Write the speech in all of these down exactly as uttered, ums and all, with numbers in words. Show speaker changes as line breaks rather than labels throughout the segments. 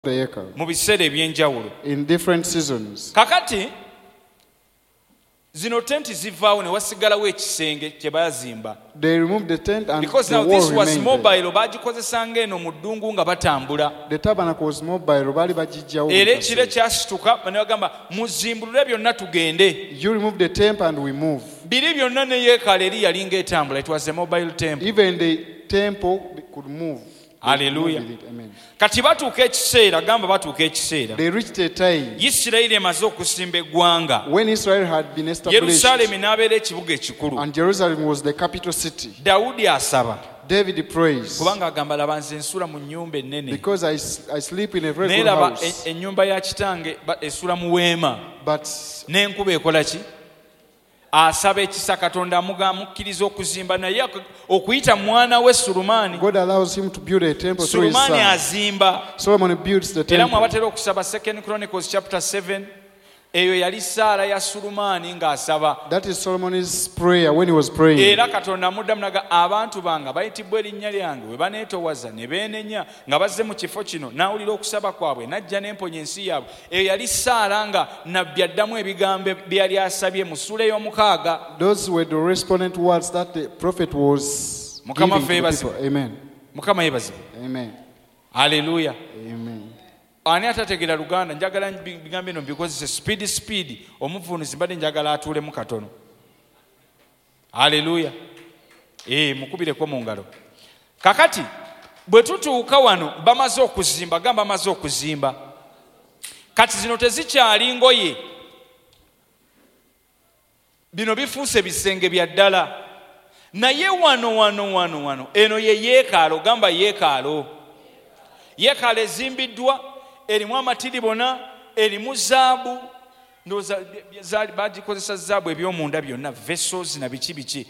the acre
mu biseera ebyenjawulo.
in different seasons.
Kakati zino tenti zivaawo ne wasigalawo ekisenge kye baazimba.
They removed the tent and
Because
the
now
wall
this was
remained there.
mobile, bagikozesanga eno mu ddungu nga batambula.
The tabernacle was mobile. Bali bajijjawo.
Era ekire kyasituka ne bagamba muzimbulule byonna tugende.
You remove the temple and we move.
Biri byonna ne yeekaalu eri yali ng'etambula. It was a mobile temple.
Even the temple could move.
Hallelujah.
Amen.
Kati batuuka ekiseera, gamba batuuka ekiseera.
They reached a time
Isirayiri emaze okusimba eggwanga.
when Israel had been established
Yerusaalemi n'abeera ekibuga ekikulu.
and Jerusalem was the capital city.
Dawudi asaba.
David prays
Kubanga agamba laba nze nsula mu nnyumba ennene.
because I, s- I sleep in a very
Naye
good
laba
house.
en- ennyumba ya kitange ba- esula mu weema.
But
N'enkuba ekola ki? Asaba ekisa Katonda amukkiriza okuzimba naye ak- okuyita mwana we Sulumaani.
God allows him to build a temple through his
Sulumaani
son.
azimba.
Solomon builds the
Era
temple.
mwabatera okusaba Second Chronicles chapter seven. Eyo yali ssaala ya Sulumaani ng'asaba.
That is Solomon's prayer when he was praying.
Era Katonda amuddamu naga abantu bange bayitibwa erinnya lyange we baneetoowaza ne beenenya nga bazze mu kifo kino n'awulira okusaba kwabwe n'ajja n'emponya ensi yaabwe. Eyo yali ssaala nga nabbi addamu ebigambo bye yali asabye mu ssuula ey'omukaaga.
Those were the respondent words that the prophet was
Mukama
giving to the
favours
people.
him.
Amen.
Mukama yeebazibwe.
Amen.
Haleluya.
Amen.
Ani atategeera Luganda njagala bigambo bino bikozese speed speed omuvunuzi mbadde njagala atuulemu katono. Haleluya. Eh, mukubireko mu ngalo. Kakati bwe tutuuka wano bamaze okuzimba, gamba bamaze okuzimba. Kati zino tezikyali ngoye. Bino bifuuse bisenge bya ddala. Naye wano wano wano wano eno ye yeekaalo, gamba yeekaalo. Yeekaalo ezimbiddwa erimu amatiribona, erimu zaabu, ndowooza bagikozesa zaabu eby'omunda byonna, vessels na biki biki.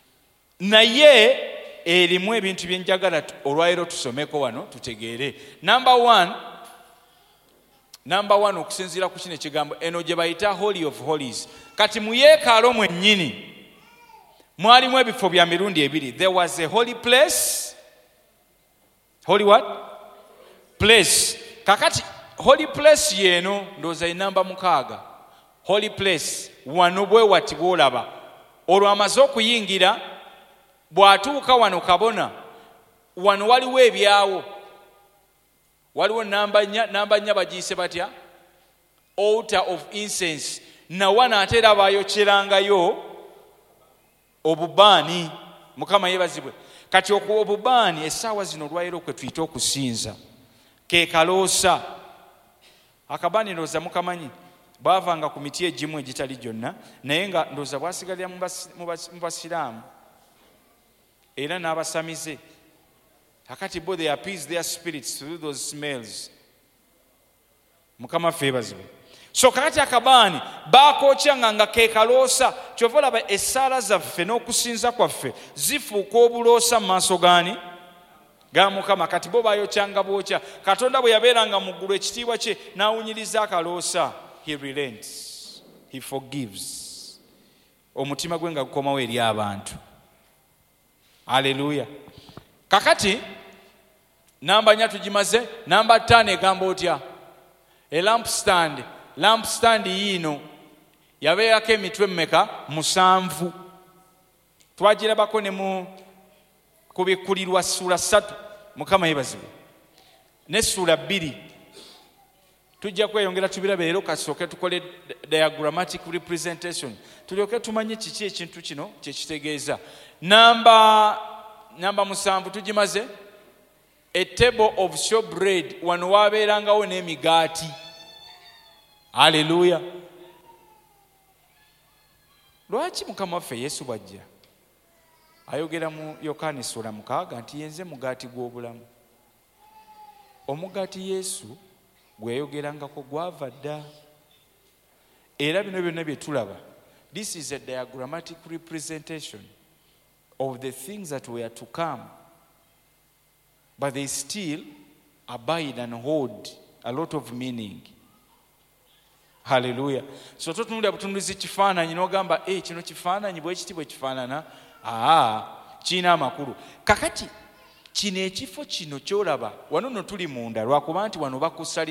Naye erimu ebintu bye njagala olwaleero tusomeko wano tutegeere. Number one, number one okusinziira ku kino ekigambo eno gye bayita Holy of Holies. Kati mu yeekaalo mwennyini mwalimu ebifo bya mirundi ebiri. There was a holy place. Holy what? Place. Kakati holy place yeno ndowooza enamba mukaaga. Holy place wano bwe wati bw'olaba. Olwo amaze okuyingira bw'atuuka wano kabona wano waliwo ebyawo. Waliwo namba nnya, namba nnya bagiyise batya? Altar of incense. Na wana ate era baayokyerangayo obubaani. Mukama yeebazibwe. Kati okuwa obubaani essaawa zino olwaleero kwe tuyita okusinza. Ke kaloosa. Akabaani ndowooza mukamanyi baavanga ku miti egimu egitali gyonna naye nga ndowooza bwasigalira mu basiraamu era n'abasamize. Akati bo they appease their spirits through those smells. Mukama ffe yeebazibwe. So kakati akabaani baakokyanga nga ke kaloosa. Kyova olaba essaala zaffe n'okusinza kwaffe zifuuka obuloosa mu maaso gaani? Ga Mukama. Kati bo baayokyanga bwokya. Katonda bwe yabeeranga mu ggulu ekitiibwa kye n'awunyiriza akaloosa. He relents. He forgives. Omutima gwe nga gukomawo eri abantu. Haleluya. Kakati namba nnya tugimaze. Namba ttaano egamba otya? A lampstand. Lampstand yiino yabeerako emitwe mmeka? Musanvu. Twagirabako ne mu kubikkulirwa ssuula ssatu. Mukama yeebazibwe. Ne ssuula bbiri. Tujja kweyongera tubirabe leero kasooke tukole diagrammatic representation. Tulyoke tumanye kiki ekintu kino kye kitegeeza. Namba namba musanvu tugimaze. A table of showbread. Wano waabeerangawo n'emigaati. Haleluya. Lwaki Mukama waffe Yesu bw'ajja ayogera mu Yokaana ssuula mukaaga nti yenze mugaati gw'obulamu? Omugaati Yesu gwe yayogerangako gwava dda. Era bino byonna bye tulaba, this is a diagrammatic representation of the things that were to come, but they still abide and hold a lot of meaning. Hallelujah. So tutunulira butunulizi kifaananyi n'ogamba eh kino kifaananyi bwe kiti bwe kifaanana, aa kiina amakulu. Kakati kino ekifo kino kyolaba wano no tuli munda lwakuba nti wano bakusali